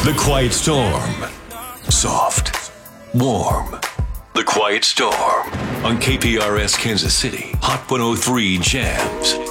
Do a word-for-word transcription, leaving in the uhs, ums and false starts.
The Quiet Storm. Soft. Warm. The Quiet Storm. On K P R S Kansas City. Hot one oh three Jams.